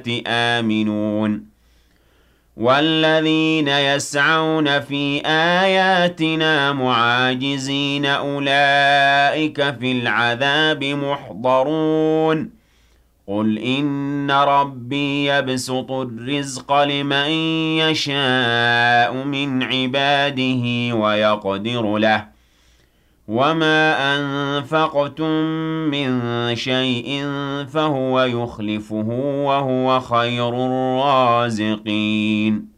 آمنون والذين يسعون في آياتنا معاجزين أولئك في العذاب محضرون قل إن ربي يبسط الرزق لمن يشاء من عباده ويقدر له وما أنفقتم من شيء فهو يخلفه وهو خير الرازقين